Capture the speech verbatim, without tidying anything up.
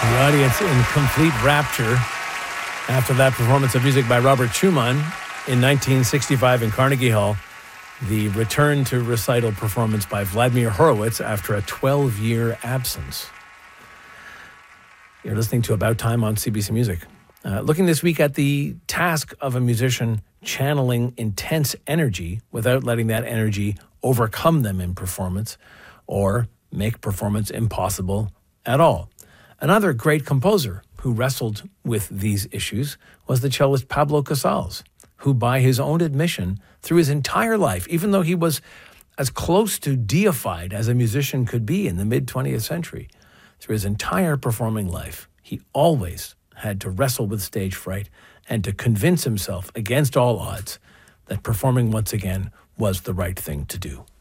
The audience in complete rapture after that performance of music by Robert Schumann in nineteen sixty-five in Carnegie Hall. The return to recital performance by Vladimir Horowitz after a twelve-year absence. You're listening to About Time on C B C Music. Uh, looking this week at the task of a musician channeling intense energy without letting that energy overcome them in performance or make performance impossible at all. Another great composer who wrestled with these issues was the cellist Pablo Casals, who by his own admission, through his entire life, even though he was as close to deified as a musician could be in the mid-twentieth century, through his entire performing life, he always had to wrestle with stage fright and to convince himself against all odds that performing once again was the right thing to do.